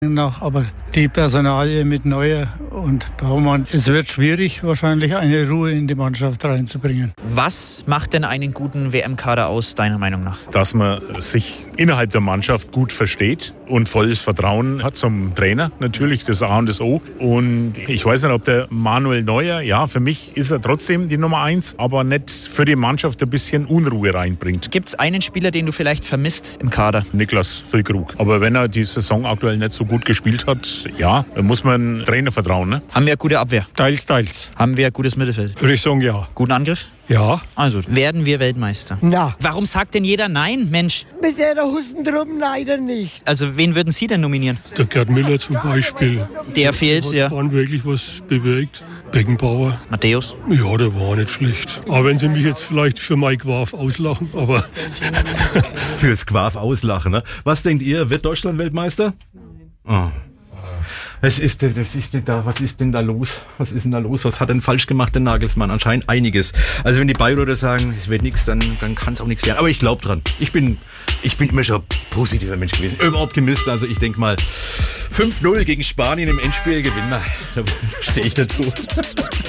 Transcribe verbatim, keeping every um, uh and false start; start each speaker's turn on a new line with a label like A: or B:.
A: Nach, aber die Personalie mit Neuer und Baumann, es wird schwierig, wahrscheinlich eine Ruhe in die Mannschaft reinzubringen.
B: Was macht denn einen guten W M-Kader aus, deiner Meinung nach?
C: Dass man sich innerhalb der Mannschaft gut versteht und volles Vertrauen hat zum Trainer, natürlich das A und das O. Und ich weiß nicht, ob der Manuel Neuer, ja, für mich ist er trotzdem die Nummer eins, aber nicht für die Mannschaft ein bisschen Unruhe reinbringt.
B: Gibt es einen Spieler, den du vielleicht vermisst im Kader?
C: Niklas Füllkrug. Aber wenn er die Saison aktuell nicht so gut gespielt hat, ja, dann muss man dem Trainer vertrauen. Ne?
B: Haben wir eine gute Abwehr?
A: Teils, teils.
B: Haben wir ein gutes Mittelfeld?
A: Würde ich sagen, ja.
B: Guten Angriff?
A: Ja.
B: Also, werden wir Weltmeister?
D: Na.
B: Warum sagt denn jeder Nein, Mensch?
D: Mit der Hustendrum leider nicht.
B: Also, wen würden Sie denn nominieren?
E: Der Gerd Müller zum Beispiel.
B: Der fehlt,
E: hat
B: ja.
E: Hat wirklich was bewegt. Beckenbauer.
B: Matthäus?
E: Ja, der war nicht schlecht. Aber wenn Sie mich jetzt vielleicht für Mike Graf auslachen, aber...
F: Fürs Graf auslachen, ne? Was denkt ihr, wird Deutschland Weltmeister? Oh. Was ist denn, das ist denn da, was ist denn da los? Was ist denn da los? Was hat denn falsch gemacht, der Nagelsmann? Anscheinend einiges. Also wenn die Bayreuther sagen, es wird nichts, dann, dann kann es auch nichts werden. Aber ich glaube dran. Ich bin, ich bin immer schon positiver Mensch gewesen. Immer Optimist. Also ich denke mal, fünf null gegen Spanien im Endspiel gewinnen wir. Da stehe ich dazu.